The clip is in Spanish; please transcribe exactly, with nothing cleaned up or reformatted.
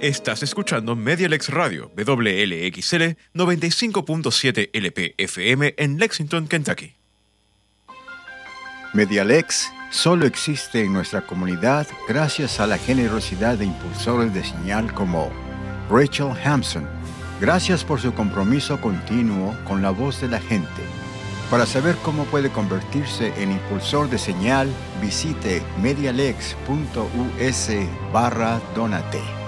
Estás escuchando Medialex Radio, W L X L noventa y cinco punto siete L P F M en Lexington, Kentucky. Medialex solo existe en nuestra comunidad gracias a la generosidad de impulsores de señal como Rachel Hampson. Gracias por su compromiso continuo con la voz de la gente. Para saber cómo puede convertirse en impulsor de señal, visite medialex punto u s barra donate.